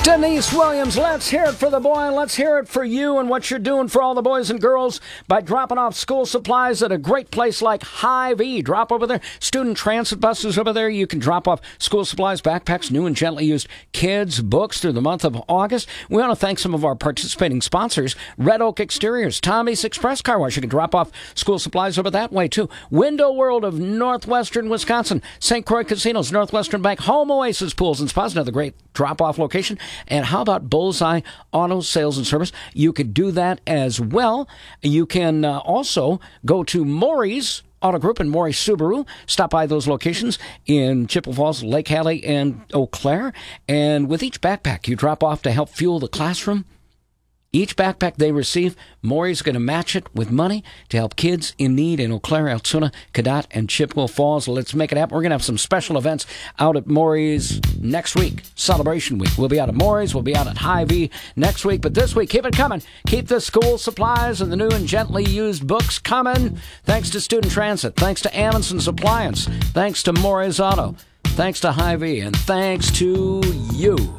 Denise Williams, let's hear it for the boy, and let's hear it for you and what you're doing for all the boys and girls by dropping off school supplies at a great place like Hy-Vee. Drop over there. Student transit buses over there. You can drop off school supplies, backpacks, new and gently used kids' books through the month of August. We want to thank some of our participating sponsors. Red Oak Exteriors, Tommy's Express Car Wash. You can drop off school supplies over that way, too. Window World of Northwestern Wisconsin. St. Croix Casinos, Northwestern Bank, Home Oasis Pools and Spas, another great drop-off location. And how about Bullseye Auto Sales and Service? You could do that as well. You can also go to Maury's Auto Group and Maury Subaru. Stop by those locations in Chippewa Falls, Lake Hallie, and Eau Claire. And with each backpack you drop off to help fuel the classroom, each backpack they receive, Maury's going to match it with money to help kids in need in Eau Claire, Altoona, Cadott, and Chippewa Falls. Let's make it happen. We're going to have some special events out at Maury's next week, Celebration Week. We'll be out at Maury's. We'll be out at Hy-Vee next week. But this week, keep it coming. Keep the school supplies and the new and gently used books coming. Thanks to Student Transit. Thanks to Amundsen's Appliance. Thanks to Maury's Auto. Thanks to Hy-Vee. And thanks to you.